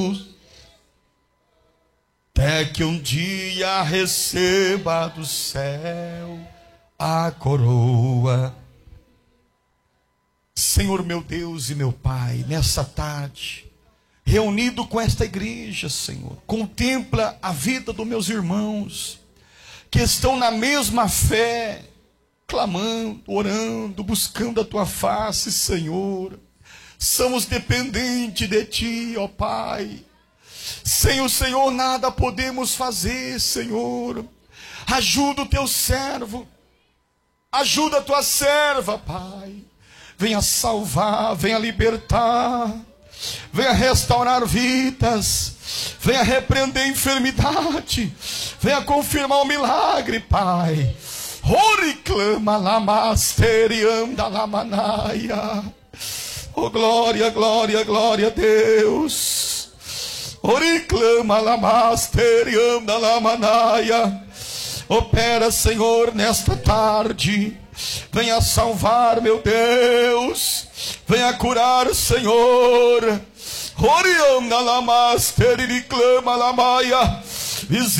até que um dia receba do céu a coroa. Senhor meu Deus e meu Pai, nessa tarde, reunido com esta igreja, Senhor, contempla a vida dos meus irmãos, que estão na mesma fé, clamando, orando, buscando a Tua face, Senhor. Somos dependentes de Ti, ó Pai. Sem o Senhor nada podemos fazer, Senhor. Ajuda o Teu servo, ajuda a Tua serva, Pai. Venha salvar, venha libertar, venha restaurar vidas, venha repreender a enfermidade, venha confirmar o milagre, Pai. Ori clama lamasterianda lamanaia. Oh, glória, glória, glória a Deus. Ori clama lamasterianda lamanaia. Opera, Senhor, nesta tarde. Venha salvar, meu Deus. Venha curar, Senhor. Orianda lamasteri clama lamaia. Visita